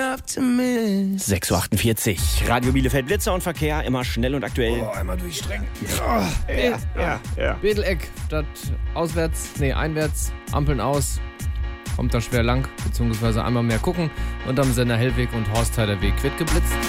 6.48 Uhr. Radio Bielefeld, Blitzer und Verkehr, immer schnell und aktuell. Oh, einmal durchstrengen. Ja. Bedeleck, statt einwärts, Ampeln aus, kommt da schwer lang, beziehungsweise einmal mehr gucken und am Sender Hellweg und Horstheider Weg wird geblitzt.